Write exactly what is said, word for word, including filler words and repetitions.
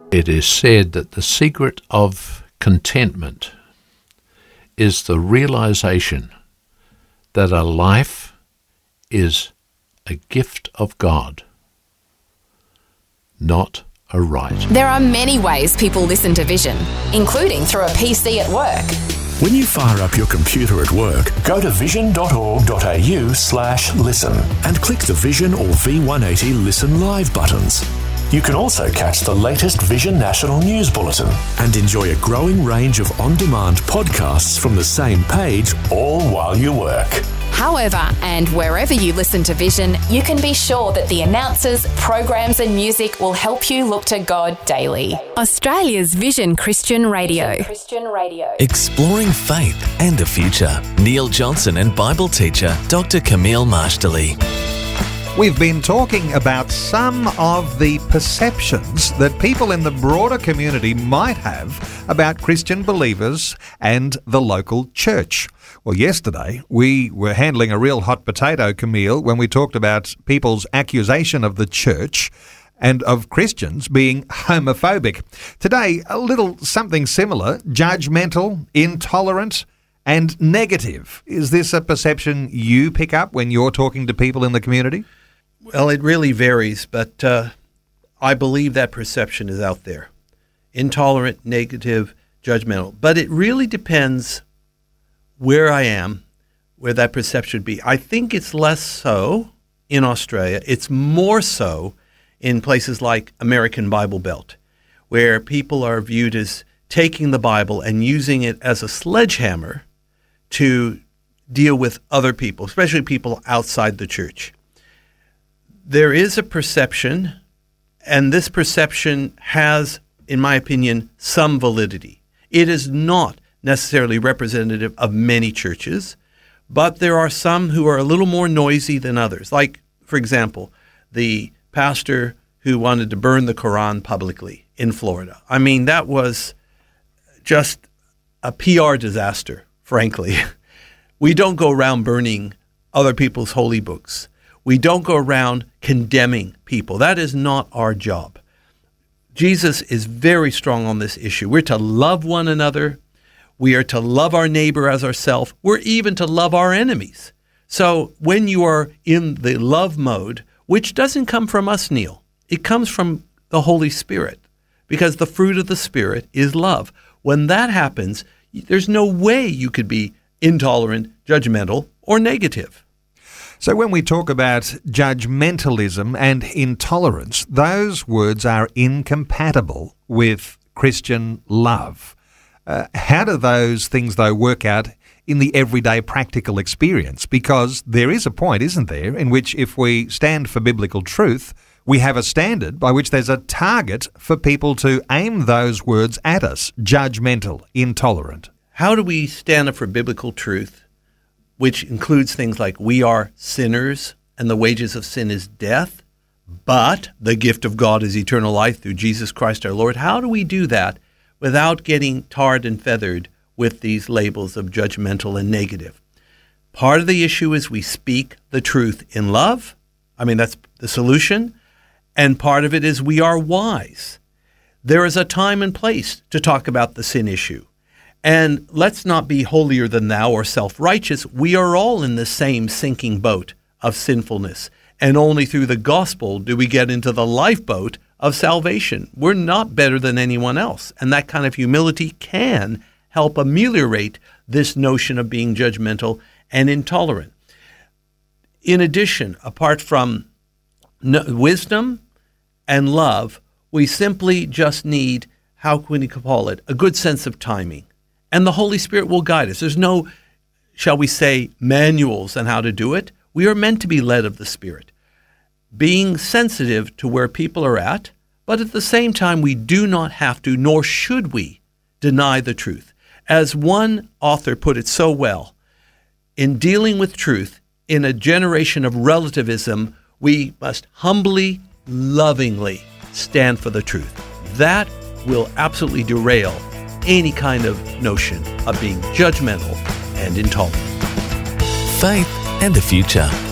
It is said that the secret of contentment is the realization that a life is a gift of God, not a right. There are many ways people listen to Vision, including through a P C at work. When you fire up your computer at work, go to vision.org.au slash listen and click the Vision or V one eighty Listen Live buttons. You can also catch the latest Vision National News Bulletin and enjoy a growing range of on-demand podcasts from the same page, all while you work. However, and wherever you listen to Vision, you can be sure that the announcers, programs and music will help you look to God daily. Australia's Vision Christian Radio. Christian Radio. Exploring faith and the future. Neil Johnson and Bible teacher Doctor Camille Marshdley. We've been talking about some of the perceptions that people in the broader community might have about Christian believers and the local church. Well, yesterday we were handling a real hot potato, Camille, when we talked about people's accusation of the church and of Christians being homophobic. Today, a little something similar, judgmental, intolerant and negative. Is this a perception you pick up when you're talking to people in the community? Well, it really varies, but uh, I believe that perception is out there. Intolerant, negative, judgmental. But it really depends where I am, where that perception would be. I think it's less so in Australia. It's more so in places like American Bible Belt, where people are viewed as taking the Bible and using it as a sledgehammer to deal with other people, especially people outside the church. There is a perception, and this perception has, in my opinion, some validity. It is not necessarily representative of many churches, but there are some who are a little more noisy than others. Like, for example, the pastor who wanted to burn the Quran publicly in Florida. I mean, that was just a P R disaster, frankly. We don't go around burning other people's holy books. We don't go around condemning people. That is not our job. Jesus is very strong on this issue. We're to love one another. We are to love our neighbor as ourselves. We're even to love our enemies. So when you are in the love mode, which doesn't come from us, Neil, it comes from the Holy Spirit, because the fruit of the Spirit is love. When that happens, there's no way you could be intolerant, judgmental, or negative. So when we talk about judgmentalism and intolerance, those words are incompatible with Christian love. Uh, how do those things, though, work out in the everyday practical experience? Because there is a point, isn't there, in which if we stand for biblical truth, we have a standard by which there's a target for people to aim those words at us: judgmental, intolerant. How do we stand up for biblical truth, which includes things like we are sinners and the wages of sin is death, but the gift of God is eternal life through Jesus Christ our Lord? How do we do that without getting tarred and feathered with these labels of judgmental and negative? Part of the issue is we speak the truth in love. I mean, that's the solution. And part of it is we are wise. There is a time and place to talk about the sin issue. And let's not be holier than thou or self-righteous. We are all in the same sinking boat of sinfulness. And only through the gospel do we get into the lifeboat of salvation. We're not better than anyone else. And that kind of humility can help ameliorate this notion of being judgmental and intolerant. In addition, apart from wisdom and love, we simply just need, how can we call it, a good sense of timing. And the Holy Spirit will guide us. There's no, shall we say, manuals on how to do it. We are meant to be led of the Spirit, being sensitive to where people are at, but at the same time, we do not have to, nor should we, deny the truth. As one author put it so well, in dealing with truth, in a generation of relativism, we must humbly, lovingly stand for the truth. That will absolutely derail any kind of notion of being judgmental and intolerant. Faith and the future.